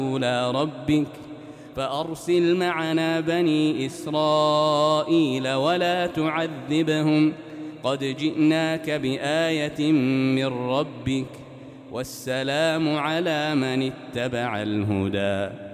إلى ربك فأرسل معنا بني إسرائيل ولا تعذبهم قد جئناك بآية من ربك والسلام على من اتبع الهدى.